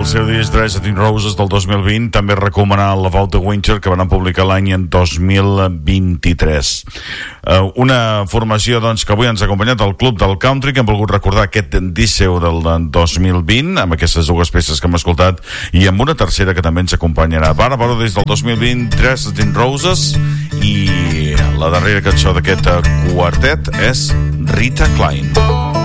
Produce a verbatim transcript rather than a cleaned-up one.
el seu disc Dresden Roses del dos mil vint, també recomanar el About the Winter, que van publicar l'any en dos mil vint-i-tres. Uh, una formació doncs, que avui ens ha acompanyat al Club del Country, que hem volgut recordar aquest disc seu del dos mil vint, amb aquestes dues peces que hem escoltat, i amb una tercera que també ens acompanyarà. Ara, però, des del dos mil vint, Dresden Roses, i la darrera cançó d'aquest quartet és Rita Klein.